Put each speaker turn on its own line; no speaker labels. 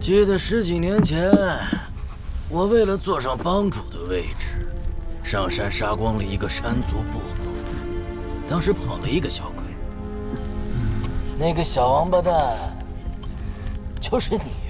记得10几年前，我为了坐上帮主的位置，上山杀光了一个山族部落。当时跑了一个小鬼，那个小王八蛋就是你。